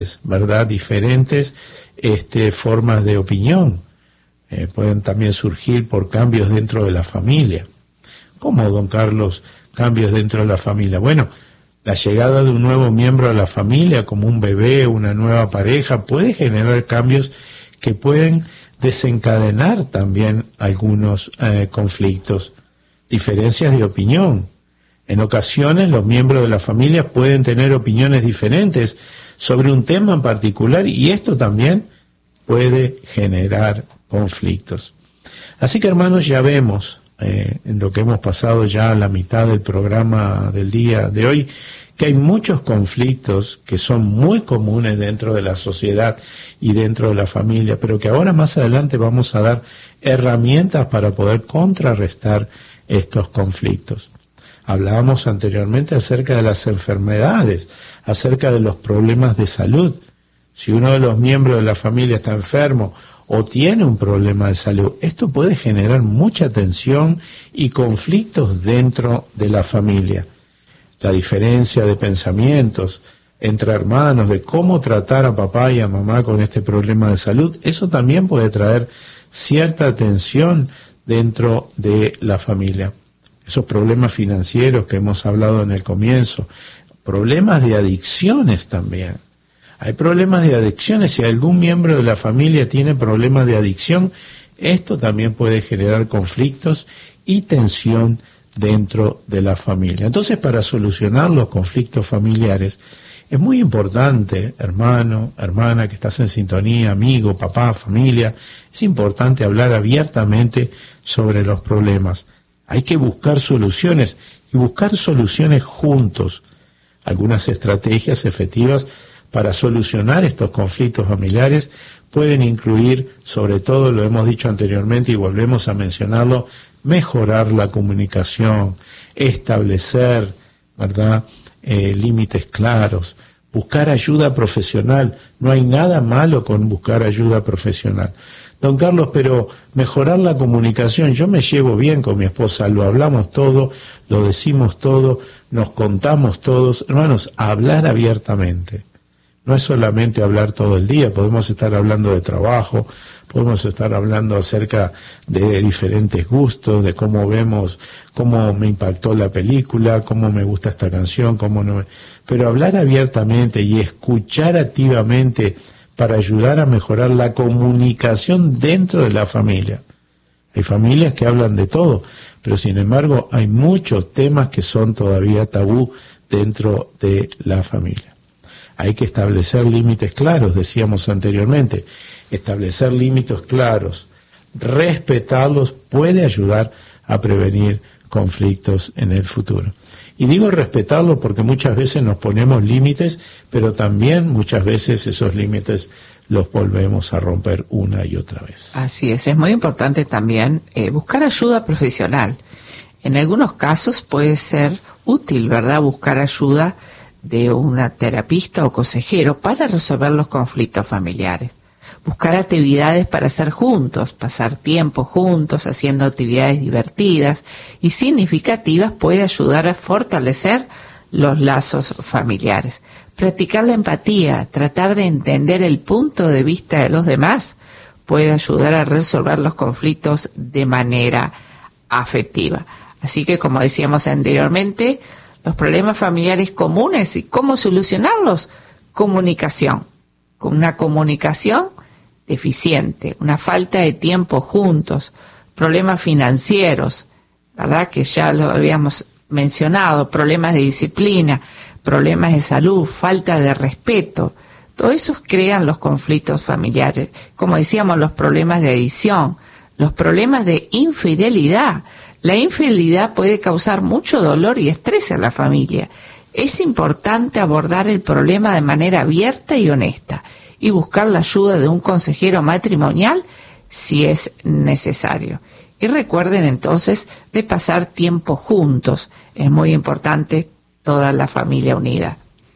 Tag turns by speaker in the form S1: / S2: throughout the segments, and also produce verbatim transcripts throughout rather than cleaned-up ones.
S1: ¿verdad? Diferentes este, formas de opinión. Eh, pueden también surgir por cambios dentro de la familia. ¿Cómo, don Carlos, cambios dentro de la familia? Bueno, la llegada de un nuevo miembro a la familia, como un bebé, una nueva pareja, puede generar cambios que pueden desencadenar también algunos eh, conflictos, diferencias de opinión. En ocasiones los miembros de la familia pueden tener opiniones diferentes sobre un tema en particular y esto también puede generar conflictos. Así que, hermanos, ya vemos eh, en lo que hemos pasado ya a la mitad del programa del día de hoy, que hay muchos conflictos que son muy comunes dentro de la sociedad y dentro de la familia, pero que ahora más adelante vamos a dar herramientas para poder contrarrestar estos conflictos. Hablábamos anteriormente acerca de las enfermedades, acerca de los problemas de salud. Si uno de los miembros de la familia está enfermo o tiene un problema de salud, esto puede generar mucha tensión y conflictos dentro de la familia. La diferencia de pensamientos entre hermanos, de cómo tratar a papá y a mamá con este problema de salud, eso también puede traer cierta tensión dentro de la familia. Esos problemas financieros que hemos hablado en el comienzo, problemas de adicciones también. Hay problemas de adicciones, si algún miembro de la familia tiene problemas de adicción, esto también puede generar conflictos y tensión dentro de la familia. Entonces, para solucionar los conflictos familiares, es muy importante, hermano, hermana, que estás en sintonía, amigo, papá, familia, es importante hablar abiertamente sobre los problemas. Hay que buscar soluciones y buscar soluciones juntos. Algunas estrategias efectivas para solucionar estos conflictos familiares pueden incluir, sobre todo, lo hemos dicho anteriormente y volvemos a mencionarlo, mejorar la comunicación, establecer, ¿verdad?, eh, límites claros, buscar ayuda profesional. No hay nada malo con buscar ayuda profesional. Don Carlos, pero mejorar la comunicación, yo me llevo bien con mi esposa, lo hablamos todo, lo decimos todo, nos contamos todos. Hermanos, hablar abiertamente. No es solamente hablar todo el día, podemos estar hablando de trabajo, podemos estar hablando acerca de diferentes gustos, de cómo vemos, cómo me impactó la película, cómo me gusta esta canción, cómo no me... Pero hablar abiertamente y escuchar activamente para ayudar a mejorar la comunicación dentro de la familia. Hay familias que hablan de todo, pero sin embargo hay muchos temas que son todavía tabú dentro de la familia. Hay que establecer límites claros, decíamos anteriormente. Establecer límites claros, respetarlos, puede ayudar a prevenir conflictos en el futuro. Y digo respetarlos porque muchas veces nos ponemos límites, pero también muchas veces esos límites los volvemos a romper una y otra vez.
S2: Así es, es muy importante también eh, buscar ayuda profesional. En algunos casos puede ser útil, ¿verdad?, buscar ayuda de una terapista o consejero para resolver los conflictos familiares. Buscar actividades para hacer juntos, pasar tiempo juntos, haciendo actividades divertidas y significativas puede ayudar a fortalecer los lazos familiares. Practicar la empatía, tratar de entender el punto de vista de los demás, puede ayudar a resolver los conflictos de manera afectiva. Así que, como decíamos anteriormente, los problemas familiares comunes y cómo solucionarlos, comunicación, con una comunicación deficiente, una falta de tiempo juntos, problemas financieros, ¿verdad?, que ya lo habíamos mencionado, problemas de disciplina, problemas de salud, falta de respeto, todo eso crean los conflictos familiares. Como decíamos, los problemas de adicción, los problemas de infidelidad. La infidelidad puede causar mucho dolor y estrés en la familia. Es importante abordar el problema de manera abierta y honesta y buscar la ayuda de un consejero matrimonial si es necesario. Y recuerden entonces de pasar tiempo juntos. Es muy importante toda la familia unida.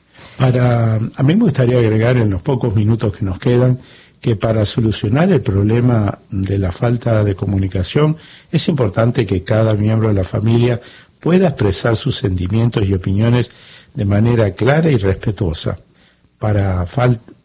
S1: Para, a mí me gustaría agregar en los pocos minutos que nos quedan que para solucionar el problema de la falta de comunicación es importante que cada miembro de la familia pueda expresar sus sentimientos y opiniones de manera clara y respetuosa. para, fal